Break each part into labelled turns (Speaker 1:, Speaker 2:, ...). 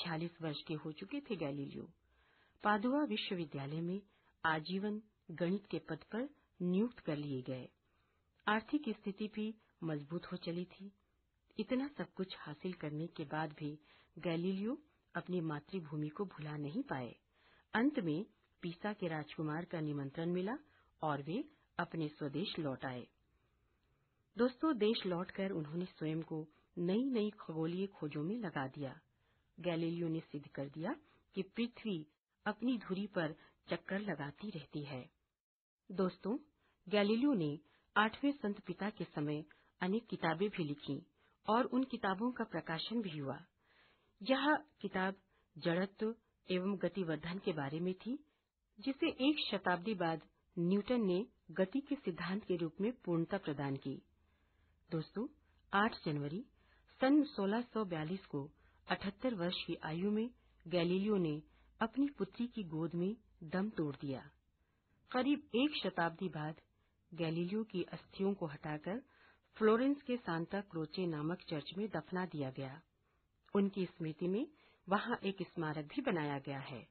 Speaker 1: 46 वर्ष के हो चुके थे गैलीलियो। पादुआ विश्वविद्यालय में आजीवन गणित के पद पर नियुक्त कर लिए गए। आर्थिक स्थिति भी मजबूत हो चली थी। इतना सब कुछ हासिल करने के बाद भी गैलीलियो अपनी मातृभूमि को भुला नहीं पाए। अंत में पीसा के राजकुमार का निमंत्रण मिला और वे अपने स्वदेश लौट आए। दोस्तों, देश लौटकर उन्होंने स्वयं को नई नई खगोलीय खोजों में लगा दिया। गैलीलियो ने सिद्ध कर दिया कि पृथ्वी अपनी धुरी पर चक्कर लगाती रहती है। दोस्तों, गैलीलियो ने 8वें संत पिता के समय अनेक किताबें भी लिखीं और उन किताबों का प्रकाशन भी हुआ। यह किताब जड़त्व एवं गतिवर्धन के बारे में थी, जिसे 1 शताब्दी बाद न्यूटन ने गति के सिद्धांत के रूप में पूर्णता प्रदान की। दोस्तों, 8 जनवरी सन 1642 को 78 वर्ष की आयु में गैलीलियो ने अपनी पुत्री की गोद में दम तोड़ दिया। करीब 1 शताब्दी बाद गैलीलियो की अस्थियों को हटाकर फ्लोरेंस के सांता क्रोचे नामक चर्च में दफना दिया गया। उनकी स्मृति में वहां एक स्मारक भी बनाया गया है।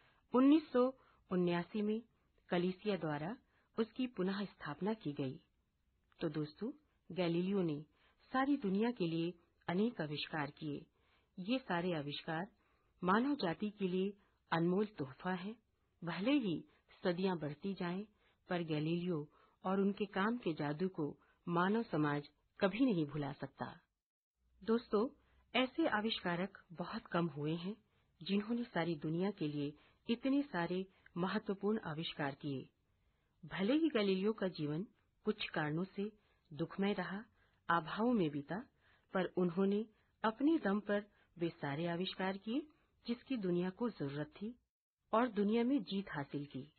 Speaker 1: 1979 में कलीसिया द्वारा उसकी पुनः स्थापना की गई। तो दोस्तों, गैलीलियो ने सारी दुनिया के लिए अनेक आविष्कार किए। ये सारे आविष्कार मानव जाति के लिए अनमोल तोहफा है। भले ही सदियां बढ़ती जाएं, पर गैलीलियो और उनके काम के जादू को मानव समाज कभी नहीं भुला सकता। दोस्तों, ऐसे आविष्कारक बहुत कम हुए हैं जिन्होंने सारी दुनिया के लिए इतने सारे महत्वपूर्ण आविष्कार किए। भले ही गैलीलियो का जीवन कुछ कारणों से दुखमय रहा, अभावों में बीता, पर उन्होंने अपने दम पर वे सारे आविष्कार किए जिसकी दुनिया को जरूरत थी और दुनिया में जीत हासिल की।